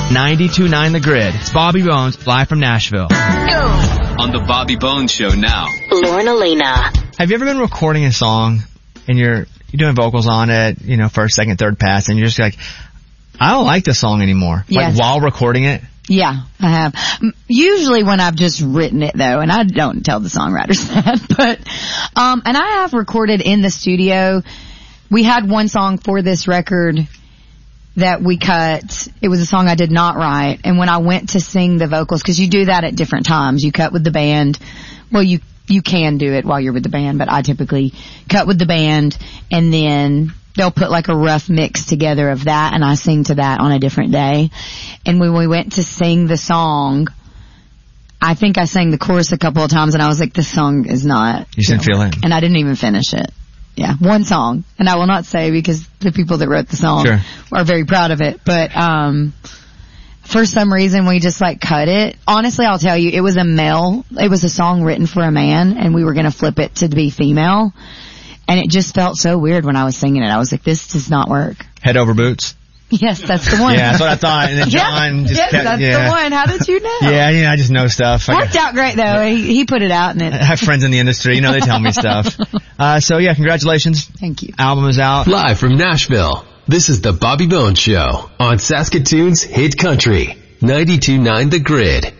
92.9 The Grid. It's Bobby Bones, live from Nashville. On the Bobby Bones Show now. Lauren Elena. Have you ever been recording a song and you're doing vocals on it, first, second, third pass, and you're just like, I don't like this song anymore. Yes. Like while recording it? Yeah, I have. Usually when I've just written it though, and I don't tell the songwriters that, but, and I have recorded in the studio. We had one song for this record that we cut. It was a song I did not write. And when I went to sing the vocals, cause you do that at different times. You cut with the band. Well, you can do it while you're with the band, but I typically cut with the band and then they'll put like a rough mix together of that and I sing to that on a different day. And when we went to sing the song, I think I sang the chorus a couple of times and I was like, this song is not. You didn't feel it. And I didn't even finish it. Yeah, one song. And I will not say because the people that wrote the song are very proud of it. But, for some reason we just like cut it. Honestly, I'll tell you, it was a song written for a man and we were going to flip it to be female. And it just felt so weird when I was singing it. I was like, this does not work. Head over boots? Yes, that's the one. Yeah, that's what I thought. And then John that's the one. How did you know? Yeah, I just know stuff. Worked out great though. He put it out and I have friends in the industry. They tell me stuff. Congratulations. Thank you. Album is out. Live from Nashville. This is the Bobby Bones Show on Saskatoon's Hit Country. 92.9 The Grid.